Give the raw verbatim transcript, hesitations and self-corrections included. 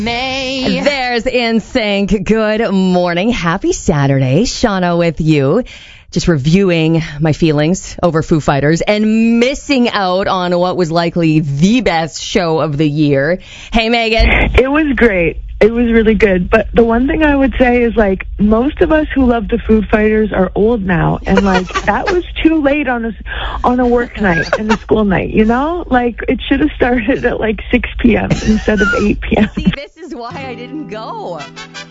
May. There's In Sync. Good morning. Happy Saturday. Shauna with you. Just reviewing my feelings over Foo Fighters and missing out on what was likely the best show of the year. Hey, Megan. It was great. It was really good. But the one thing I would say is, like, most of us who love the Foo Fighters are old now. And, like, that was too late on a, on a work night and a school night, you know? Like, it should have started at, like, six p.m. instead of eight p.m. See, this is why I didn't go.